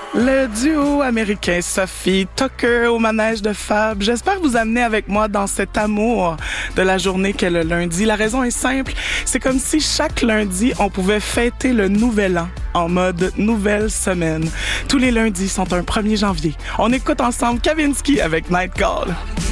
Le duo américain Sophie Tucker au manège de Fab. J'espère vous amener avec moi dans cet amour de la journée qu'est le lundi. La raison est simple, c'est comme si chaque lundi, on pouvait fêter le nouvel an en mode nouvelle semaine. Tous les lundis sont un 1er janvier. On écoute ensemble Kavinsky avec Night Call.